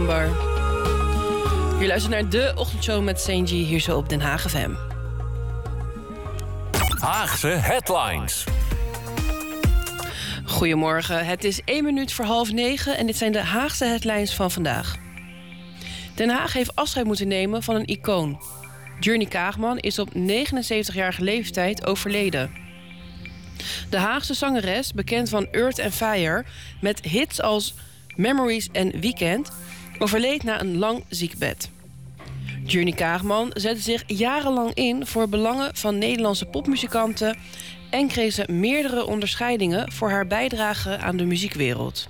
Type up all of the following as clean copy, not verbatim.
Number. Je luistert naar de ochtendshow met Sanji hier zo op Den Haag FM. Haagse headlines. Goedemorgen, het is 1 minuut voor 8:30 en dit zijn de Haagse headlines van vandaag. Den Haag heeft afscheid moeten nemen van een icoon. Journey Kaagman is op 79-jarige leeftijd overleden. De Haagse zangeres, bekend van Earth and Fire, met hits als Memories en Weekend, overleed na een lang ziekbed. Journey Kaagman zette zich jarenlang in voor belangen van Nederlandse popmuzikanten en kreeg ze meerdere onderscheidingen voor haar bijdrage aan de muziekwereld.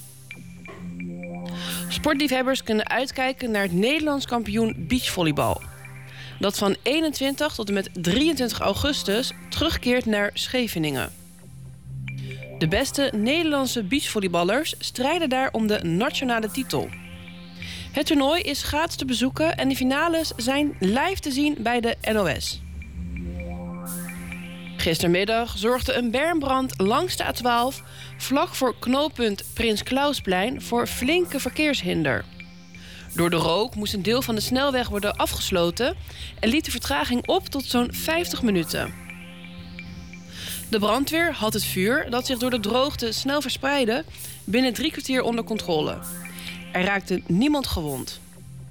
Sportliefhebbers kunnen uitkijken naar het Nederlands kampioen beachvolleybal, dat van 21 tot en met 23 augustus terugkeert naar Scheveningen. De beste Nederlandse beachvolleyballers strijden daar om de nationale titel. Het toernooi is gratis te bezoeken en de finales zijn live te zien bij de NOS. Gistermiddag zorgde een bermbrand langs de A12... vlak voor knooppunt Prins Clausplein voor flinke verkeershinder. Door de rook moest een deel van de snelweg worden afgesloten en liet de vertraging op tot zo'n 50 minuten. De brandweer had het vuur, dat zich door de droogte snel verspreidde, binnen 3 kwartier onder controle. Er raakte niemand gewond.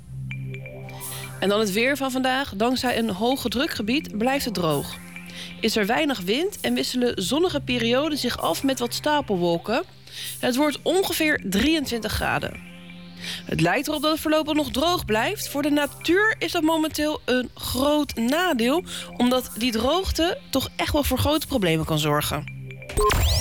En dan het weer van vandaag. Dankzij een hoge drukgebied blijft het droog. Is er weinig wind en wisselen zonnige perioden zich af met wat stapelwolken. Het wordt ongeveer 23 graden. Het lijkt erop dat het voorlopig nog droog blijft. Voor de natuur is dat momenteel een groot nadeel, omdat die droogte toch echt wel voor grote problemen kan zorgen.